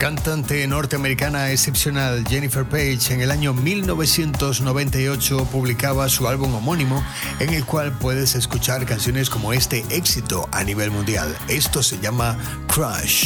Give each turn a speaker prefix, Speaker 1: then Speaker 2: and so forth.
Speaker 1: Cantante norteamericana excepcional Jennifer Page en el año 1998 publicaba su álbum homónimo, en el cual puedes escuchar canciones como este éxito a nivel mundial. Esto se llama Crush.